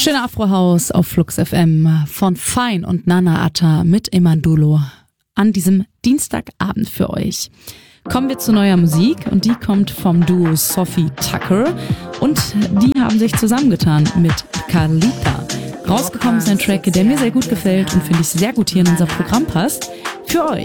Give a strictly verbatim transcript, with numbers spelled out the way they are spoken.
Schöner Afro-House auf Flux F M von Fein und Nana Atta mit Emandulo an diesem Dienstagabend für euch. Kommen wir zu neuer Musik und die kommt vom Duo Sophie Tucker und die haben sich zusammengetan mit Carlita. Rausgekommen ist ein Track, der mir sehr gut gefällt und finde ich sehr gut hier in unser Programm passt. Für euch.